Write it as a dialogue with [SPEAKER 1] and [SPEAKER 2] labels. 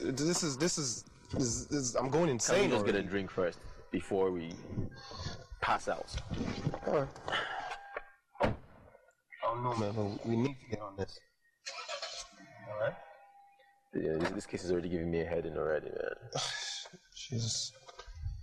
[SPEAKER 1] I'm going insane.
[SPEAKER 2] Can we just get a drink first before we pass out?
[SPEAKER 1] All right. I don't know, man, but we need to get on this. All right.
[SPEAKER 2] Yeah, this case is already giving me a headache already, man.
[SPEAKER 1] Jesus.